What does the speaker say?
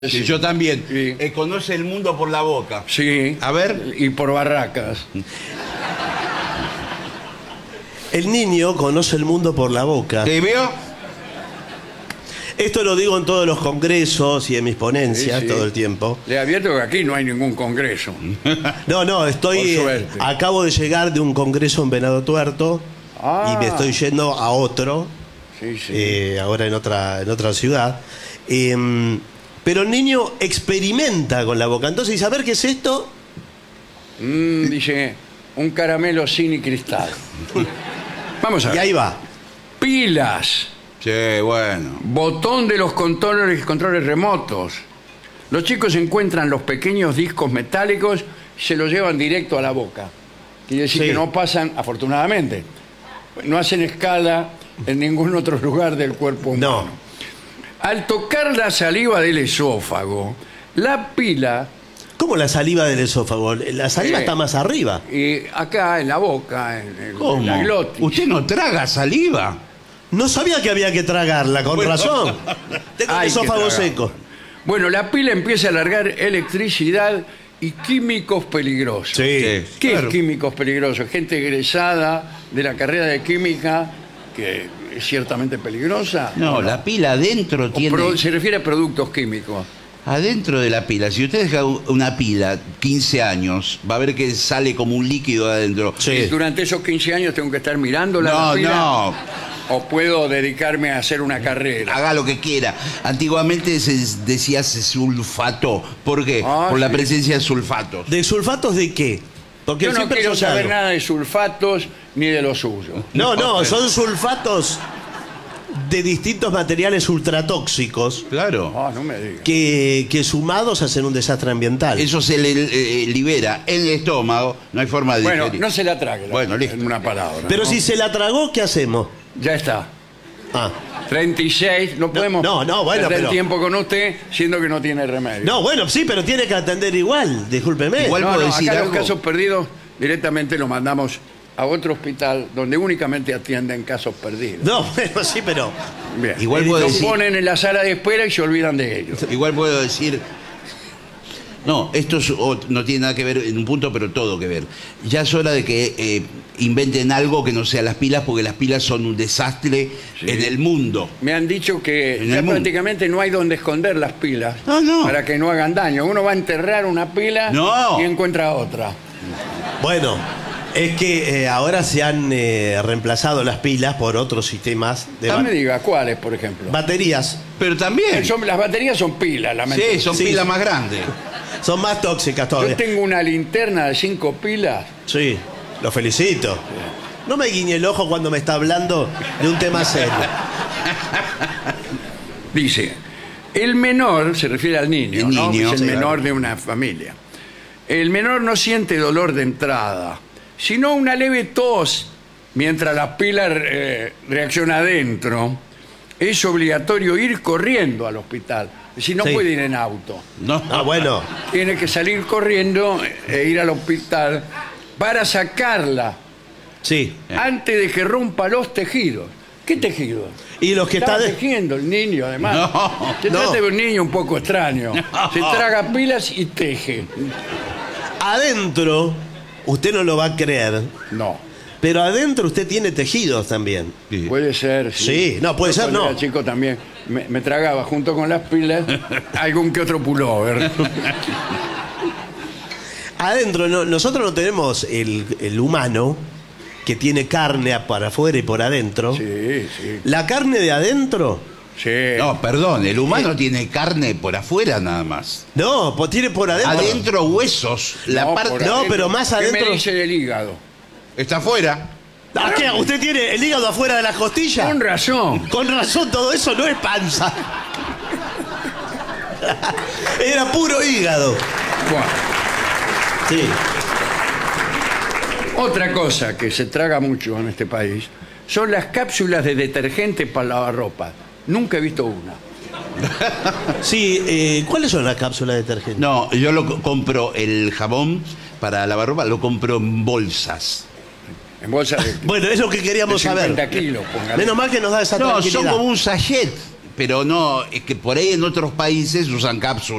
Sí, yo también. Sí. Conoce el mundo por la boca. Sí. A ver. Y por barracas. El niño conoce el mundo por la boca. ¿Te veo? Esto lo digo en todos los congresos y en mis ponencias Sí, sí. todo el tiempo. Le advierto que aquí no hay ningún congreso. No, estoy. Por suerte. Acabo de llegar de un congreso en Venado Tuerto Ah. y me estoy yendo a otro, Sí, sí. ahora en otra ciudad. Pero el niño experimenta con la boca. Entonces, ¿y saber qué es esto? Dice, un caramelo sin y cristal. Vamos a Y ver. ahí va. Pilas. Sí, bueno. Botón de los controles remotos. Los chicos encuentran los pequeños discos metálicos y se los llevan directo a la boca. Quiere decir Sí. que no pasan, afortunadamente, no hacen escala en ningún otro lugar del cuerpo humano. No. Al tocar la saliva del esófago, la pila, ¿Cómo la saliva del esófago? La saliva está más arriba. y acá en la boca, en la glotis. ¿Usted no traga saliva? No sabía que había que tragarla, con razón. Tengo el Hay que esófago tragarla. seco. Bueno, la pila empieza a largar electricidad y químicos peligrosos. Sí. ¿Qué claro. es químicos peligrosos? Gente egresada de la carrera de química, que es ciertamente peligrosa. No, la pila adentro O tiene... se refiere a productos químicos. Adentro de la pila, si usted deja una pila 15 años, va a ver que sale como un líquido de adentro. Sí. Y durante esos 15 años tengo que estar mirándola la No, pila. no. O puedo dedicarme a hacer una carrera. Haga lo que quiera. Antiguamente se decía sulfato. ¿Por qué? Ah, Por la sí. presencia de sulfatos. ¿De sulfatos de qué? Porque Yo no siempre quiero son saber algo. nada de sulfatos ni de lo suyo. No, son sulfatos de distintos materiales ultratóxicos Claro. Ah, no me digas. que sumados hacen un desastre ambiental. Eso se le libera en el estómago. No hay forma de Bueno, digerir. no se la trague. Bueno, listo. En una palabra. Pero ¿no? si se la tragó, ¿qué hacemos? Ya está. Ah. 36, no podemos no, bueno, perder pero- tiempo con usted, siendo que no tiene remedio. No, bueno, sí, pero tiene que atender igual, discúlpeme. Igual- no, puedo no, decir acá algo. los casos perdidos directamente los mandamos a otro hospital donde únicamente atienden casos perdidos. No, bueno, sí, pero... Bien. Igual puedo Los decir- ponen en la sala de espera y se olvidan de ellos. Igual puedo decir... No, esto no tiene nada que ver en un punto, pero todo que ver. Ya es hora de que inventen algo que no sea las pilas, porque las pilas son un desastre Sí. en el mundo. Me han dicho que En ya el mundo. prácticamente no hay donde esconder las pilas No. para que no hagan daño. Uno va a enterrar una pila No. y encuentra otra. Bueno, es que ahora se han reemplazado las pilas por otros sistemas de No me diga cuáles, por ejemplo. baterías. Pero también... Las baterías son pilas, Sí, lamentablemente. son Sí. pilas más grandes. Son más tóxicas Yo todavía. tengo una linterna de 5 pilas. Sí, lo felicito. No me guiñe el ojo cuando me está hablando de un tema serio. Dice, el menor, se refiere al niño, El ¿no? niño, Es el sí, menor claro. de una familia. El menor no siente dolor de entrada, sino una leve tos mientras la pila reacciona adentro. Es obligatorio ir corriendo al hospital. Si no Sí. puede ir en auto. No. Ah, bueno. Tiene que salir corriendo e ir al hospital para sacarla Sí. antes de que rompa los tejidos. ¿Qué tejidos? Y los que Está está de... tejiendo el niño, además. No, Se no. trata de un niño un poco extraño. Se traga pilas y teje. Adentro, usted no lo va a creer, No. pero adentro usted tiene tejidos también. Sí. Puede ser. Sí, no, puede Yo ser, cuando no. era chico también me tragaba junto con las pilas algún que otro pullover. Adentro, nosotros no tenemos el humano que tiene carne para afuera y por adentro. Sí, sí. La carne de adentro, Sí. No, perdón, el humano tiene carne por afuera nada más. no, pues tiene por adentro. Adentro huesos, la No, parte por no, adentro. pero más ¿Qué adentro- me dice del hígado? está afuera. ¿Ah, qué? ¿Usted tiene el hígado afuera de las costillas? Con razón. Con razón, todo eso no es panza. Era puro hígado. Bueno, Sí. otra cosa que se traga mucho en este país son las cápsulas de detergente para lavar ropa. Nunca he visto una. Sí, ¿cuáles son las cápsulas de detergente? No, yo compro el jabón para lavar ropa, lo compro en bolsas. En bolsa de, Bueno, es lo que de queríamos 50 saber. kilos, póngale. Menos mal que nos da esa No, son tranquilidad. como un sachet, pero no, es que por ahí en otros países usan cápsulas.